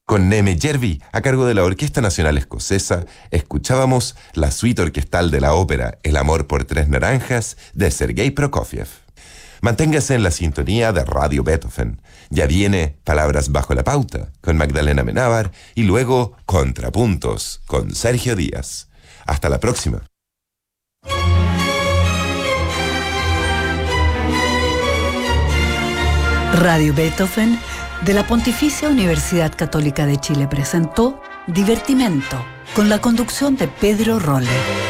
Con Neme Jervi, a cargo de la Orquesta Nacional Escocesa, escuchábamos la suite orquestal de la ópera El amor por tres naranjas de Sergei Prokofiev. Manténgase en la sintonía de Radio Beethoven. Ya viene Palabras bajo la pauta con Magdalena Amenábar y luego Contrapuntos con Sergio Díaz. Hasta la próxima. Radio Beethoven de la Pontificia Universidad Católica de Chile presentó Divertimento, con la conducción de Pedro Rolle.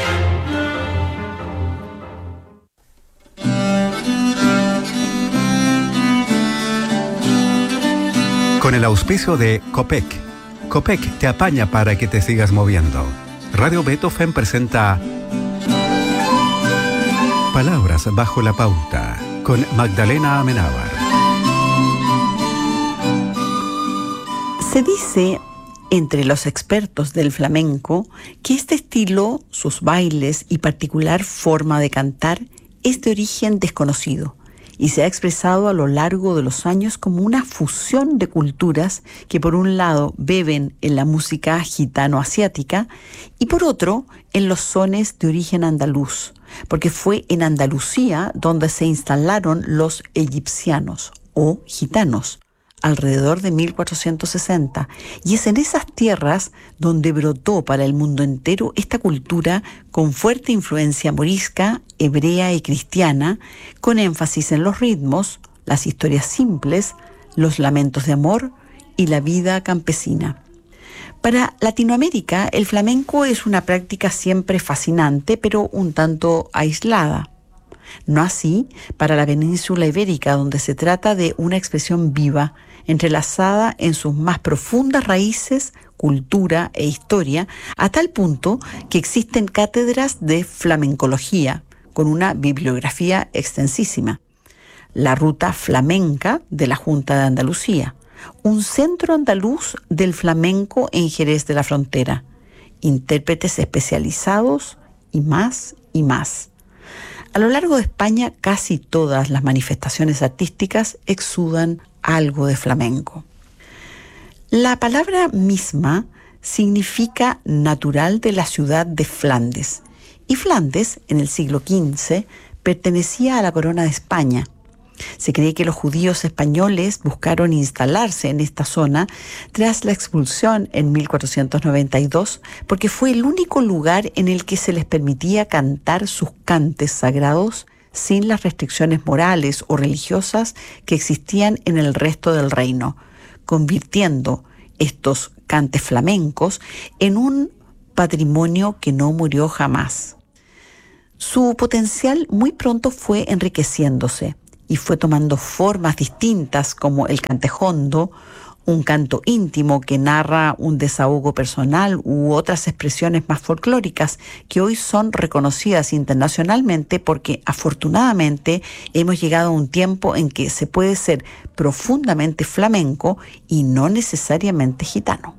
Con el auspicio de Copec. Copec te apaña para que te sigas moviendo. Radio Beethoven presenta Palabras bajo la pauta con Magdalena Amenábar. Se dice entre los expertos del flamenco que este estilo, sus bailes y particular forma de cantar es de origen desconocido y se ha expresado a lo largo de los años como una fusión de culturas que por un lado beben en la música gitano-asiática y por otro en los sones de origen andaluz, porque fue en Andalucía donde se instalaron los egipcianos o gitanos, alrededor de 1460, y es en esas tierras donde brotó para el mundo entero esta cultura con fuerte influencia morisca, hebrea y cristiana, con énfasis en los ritmos, las historias simples, los lamentos de amor y la vida campesina. Para Latinoamérica, el flamenco es una práctica siempre fascinante, pero un tanto aislada. No así para la península ibérica, donde se trata de una expresión viva, entrelazada en sus más profundas raíces, cultura e historia, a tal punto que existen cátedras de flamencología, con una bibliografía extensísima. La Ruta Flamenca de la Junta de Andalucía, un centro andaluz del flamenco en Jerez de la Frontera, intérpretes especializados y más y más. A lo largo de España, casi todas las manifestaciones artísticas exudan algo de flamenco. La palabra misma significa natural de la ciudad de Flandes, y Flandes, en el siglo XV, pertenecía a la corona de España. Se cree que los judíos españoles buscaron instalarse en esta zona tras la expulsión en 1492, porque fue el único lugar en el que se les permitía cantar sus cantes sagrados sin las restricciones morales o religiosas que existían en el resto del reino, convirtiendo estos cantes flamencos en un patrimonio que no murió jamás. Su potencial muy pronto fue enriqueciéndose y fue tomando formas distintas, como el cantejondo, un canto íntimo que narra un desahogo personal, u otras expresiones más folclóricas que hoy son reconocidas internacionalmente, porque afortunadamente hemos llegado a un tiempo en que se puede ser profundamente flamenco y no necesariamente gitano.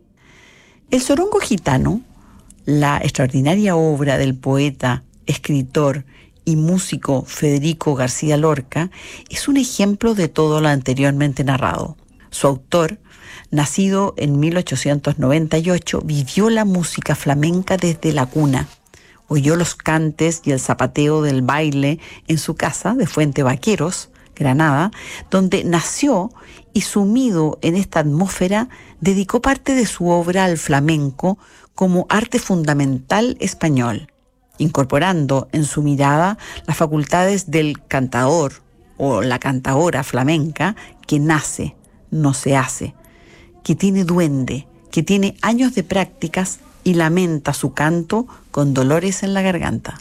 El Sorongo Gitano, la extraordinaria obra del poeta, escritor y músico Federico García Lorca, es un ejemplo de todo lo anteriormente narrado. Su autor, nacido en 1898, vivió la música flamenca desde la cuna. Oyó los cantes y el zapateo del baile en su casa de Fuente Vaqueros, Granada, donde nació, y sumido en esta atmósfera, dedicó parte de su obra al flamenco como arte fundamental español, incorporando en su mirada las facultades del cantador o la cantadora flamenca, que nace, no se hace, que tiene duende, que tiene años de prácticas y lamenta su canto con dolores en la garganta.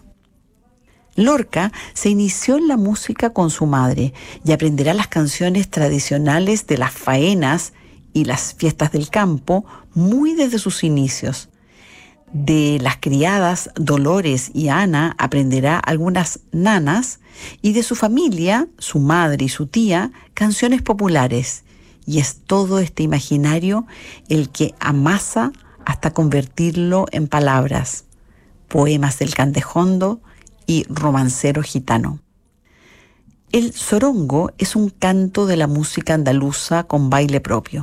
Lorca se inició en la música con su madre y aprenderá las canciones tradicionales de las faenas y las fiestas del campo muy desde sus inicios. De las criadas Dolores y Ana aprenderá algunas nanas, y de su familia, su madre y su tía, canciones populares. Y es todo este imaginario el que amasa hasta convertirlo en palabras, poemas del cantejondo y romancero gitano. El sorongo es un canto de la música andaluza con baile propio,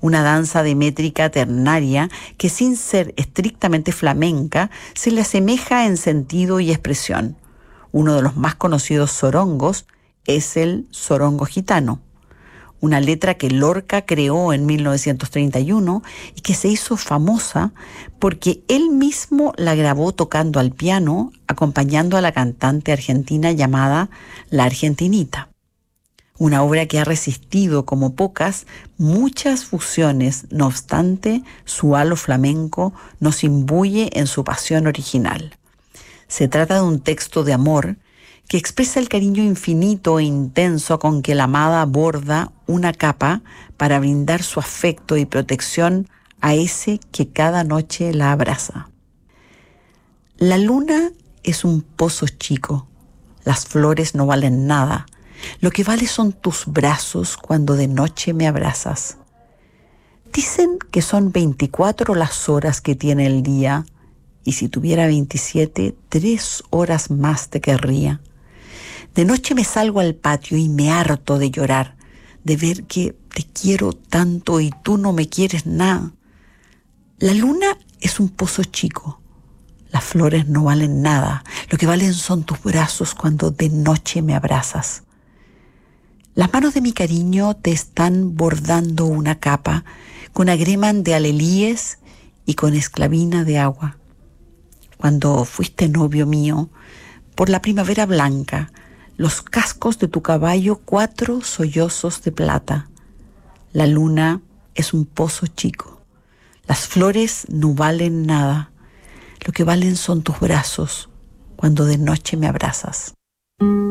una danza de métrica ternaria que, sin ser estrictamente flamenca, se le asemeja en sentido y expresión. Uno de los más conocidos sorongos es el sorongo gitano, una letra que Lorca creó en 1931 y que se hizo famosa porque él mismo la grabó tocando al piano, acompañando a la cantante argentina llamada La Argentinita. Una obra que ha resistido como pocas muchas fusiones, no obstante, su halo flamenco nos imbuye en su pasión original. Se trata de un texto de amor que expresa el cariño infinito e intenso con que la amada borda una capa para brindar su afecto y protección a ese que cada noche la abraza. La luna es un pozo chico, las flores no valen nada, lo que vale son tus brazos cuando de noche me abrazas. Dicen que son 24 las horas que tiene el día, y si tuviera 27, 3 horas más te querría. De noche me salgo al patio y me harto de llorar, de ver que te quiero tanto y tú no me quieres nada. La luna es un pozo chico, las flores no valen nada, lo que valen son tus brazos cuando de noche me abrazas. Las manos de mi cariño te están bordando una capa con agreman de alelíes y con esclavina de agua. Cuando fuiste novio mío, por la primavera blanca, los cascos de tu caballo 4 sollozos de plata. La luna es un pozo chico. Las flores no valen nada. Lo que valen son tus brazos cuando de noche me abrazas.